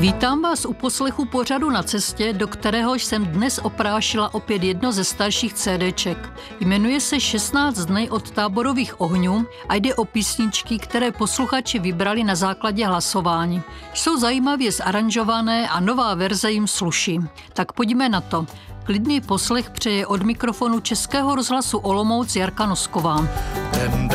Vítám vás u poslechu pořadu Na cestě, do kteréhož jsem dnes oprášila opět jedno ze starších CDček. Jmenuje se 16 dny od táborových ohňů a jde o písničky, které posluchači vybrali na základě hlasování. Jsou zajímavě zaranžované a nová verze jim sluší. Tak pojďme na to. Klidný poslech přeje od mikrofonu Českého rozhlasu Olomouc Jarka Nosková.